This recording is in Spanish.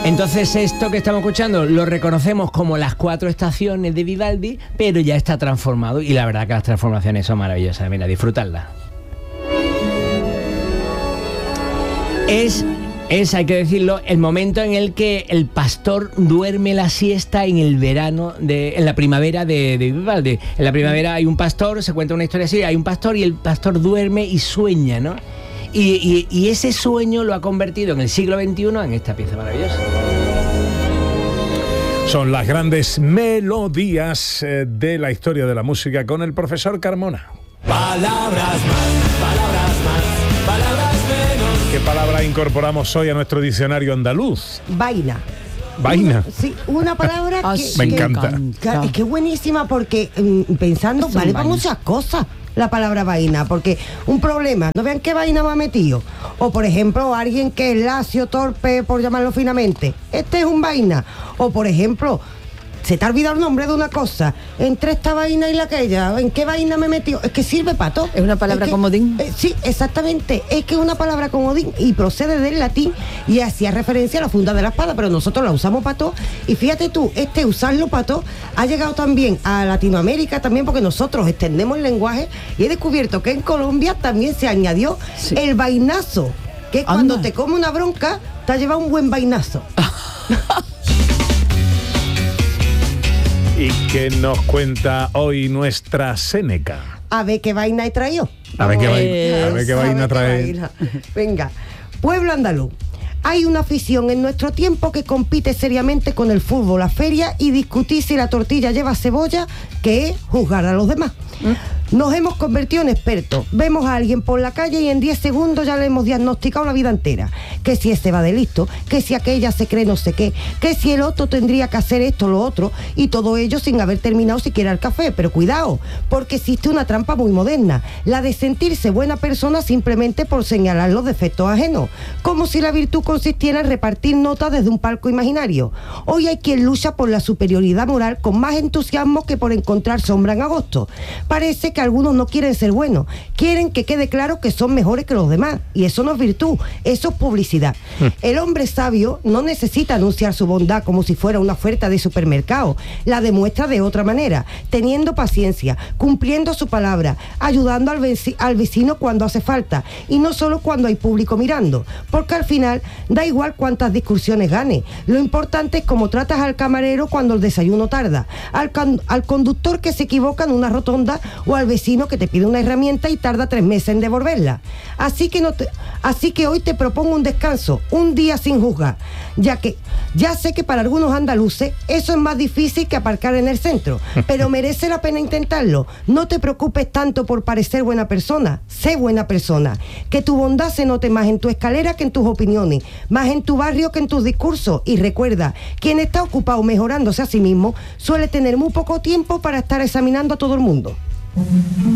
Entonces esto que estamos escuchando lo reconocemos como las 4 estaciones de Vivaldi, pero ya está transformado y la verdad que las transformaciones son maravillosas. Mira, disfrutadlas. Es, hay que decirlo, el momento en el que el pastor duerme la siesta en el verano, en la primavera de Vivaldi. En la primavera hay un pastor, se cuenta una historia así, hay un pastor y el pastor duerme y sueña, ¿no? Y ese sueño lo ha convertido en el siglo XXI en esta pieza maravillosa. Son las grandes melodías de la historia de la música con el profesor Carmona. Palabras más, palabras menos. ¿Qué palabra incorporamos hoy a nuestro diccionario andaluz? Vaina. Vaina. Sí, una palabra que... Me encanta. Es que es buenísima porque pensando, vale para muchas cosas la palabra vaina, porque un problema, no vean qué vaina me ha metido, o por ejemplo alguien que es lacio, torpe, por llamarlo finamente, este es un vaina, o por ejemplo, se te ha olvidado el nombre de una cosa, entre esta vaina y la aquella, ¿en qué vaina me he metido? Es que sirve para todo. Es una palabra comodín. Sí, exactamente, es que es una palabra comodín y procede del latín y hacía referencia a la funda de la espada, pero nosotros la usamos para todo. Y fíjate tú, usarlo para todo ha llegado también a Latinoamérica también, porque nosotros extendemos el lenguaje y he descubierto que en Colombia también se añadió el vainazo, que es cuando te come una bronca, te ha llevado un buen vainazo. ¿Y qué nos cuenta hoy nuestra Séneca? A ver qué vaina he traído. A ver qué vaina trae. Venga, pueblo andaluz. Hay una afición en nuestro tiempo que compite seriamente con el fútbol, la feria y discutir si la tortilla lleva cebolla, que es juzgar a los demás. Nos hemos convertido en expertos. Vemos a alguien por la calle y en 10 segundos ya le hemos diagnosticado la vida entera. Que si ese va de listo, que si aquella se cree no sé qué, que si el otro tendría que hacer esto o lo otro, y todo ello sin haber terminado siquiera el café. Pero cuidado, porque existe una trampa muy moderna, la de sentirse buena persona simplemente por señalar los defectos ajenos, como si la virtud consistiera en repartir notas desde un palco imaginario. Hoy hay quien lucha por la superioridad moral con más entusiasmo que por encontrar sombra en agosto. Parece que algunos no quieren ser buenos, quieren que quede claro que son mejores que los demás, y eso no es virtud, eso es publicidad. El hombre sabio no necesita anunciar su bondad como si fuera una oferta de supermercado, la demuestra de otra manera, teniendo paciencia, cumpliendo su palabra, ayudando al vecino cuando hace falta, y no solo cuando hay público mirando, porque al final da igual cuántas discusiones gane, lo importante es cómo tratas al camarero cuando el desayuno tarda, al conductor que se equivoca en una rotonda, o al vecino que te pide una herramienta y tarda 3 meses en devolverla. Así que hoy te propongo un descanso, un día sin juzgar, ya sé que para algunos andaluces eso es más difícil que aparcar en el centro, pero merece la pena intentarlo. No te preocupes tanto por parecer buena persona, sé buena persona, que tu bondad se note más en tu escalera que en tus opiniones, más en tu barrio que en tus discursos, y recuerda, quien está ocupado mejorándose a sí mismo suele tener muy poco tiempo para estar examinando a todo el mundo.